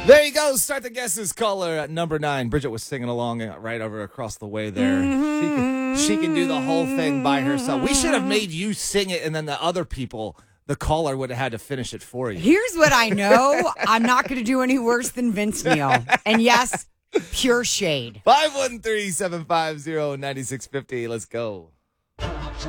There you go. Start the guesses. Caller at number 9. Bridget was singing along right over across the way there. She can do the whole thing by herself. We should have made you sing it, and then the other people, the caller, would have had to finish it for you. Here's what I know. I'm not going to do any worse than Vince Neil. And yes, pure shade. 513-750-9650. Let's go.